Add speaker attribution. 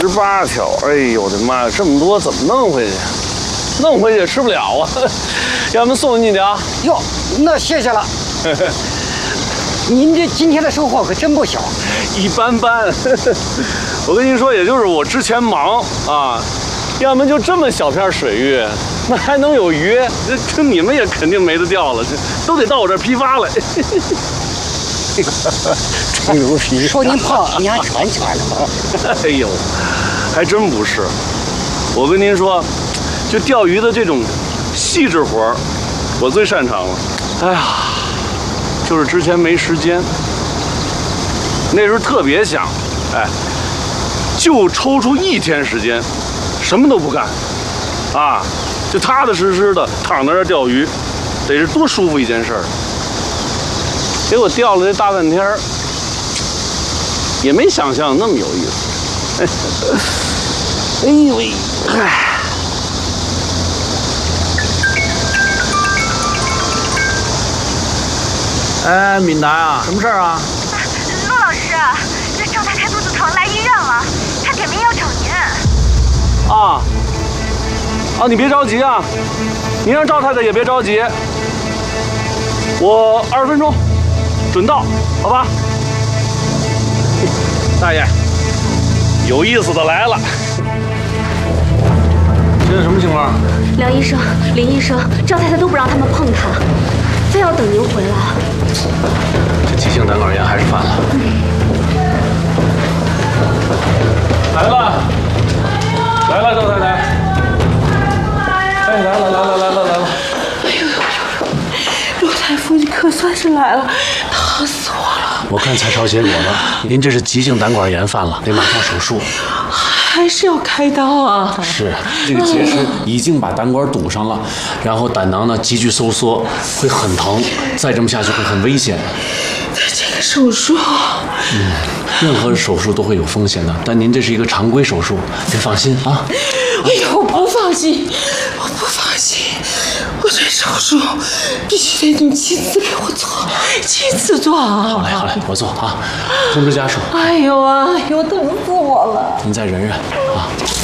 Speaker 1: 18条，哎呦我的妈呀，这么多怎么弄回去？弄回去也吃不了啊，要不送你点啊？
Speaker 2: 哟，那谢谢了。您这今天的收获可真不小。
Speaker 1: 一般般。我跟您说，也就是我之前忙啊，要么就这么小片水域，那还能有鱼？这你们也肯定没得钓了，这都得到我这儿批发来。
Speaker 2: 吹牛皮，说您胖，您还喘起来了吗？
Speaker 1: 哎呦，还真不是。我跟您说，就钓鱼的这种细致活儿，我最擅长了。哎呀，就是之前没时间，那时候特别想，哎，就抽出1天时间，什么都不干，啊，就踏踏实实的躺在这儿钓鱼，得是多舒服一件事儿。结果钓了这大半天儿，也没想象那么有意思。哎呦喂，哎。
Speaker 3: 哎，闽南啊，什么事儿啊？
Speaker 4: 陆老师，这赵太太肚子疼，来医院了，她点名要找您。
Speaker 1: 啊，你别着急啊，您让赵太太也别着急，我20分钟准到，好吧？大爷，有意思的来了。现在什么情况？
Speaker 4: 梁医生、林医生、赵太太都不让他们碰她，非要等您回来。
Speaker 3: 这急性胆管炎还是犯了。
Speaker 1: 来了，来了，赵太太。哎，来了。
Speaker 5: 哎呦，陆大夫，你可算是来了，疼死我了！
Speaker 3: 我看彩超结果了，您这是急性胆管炎犯了，得马上手术。
Speaker 5: 还是要开刀啊？
Speaker 3: 是，这个结石已经把胆管堵上了，然后胆囊呢急剧收缩，会很疼，再这么下去会很危险。
Speaker 5: 这个手术，
Speaker 3: 任何手术都会有风险的，但您这是一个常规手术，您放心啊。
Speaker 5: 哎呦，我不放心，我这手术必须得你亲自给我做，亲自做啊！
Speaker 3: 好嘞，我做啊，通知家属。
Speaker 5: 哎呦，疼死我了！
Speaker 3: 您再忍忍啊。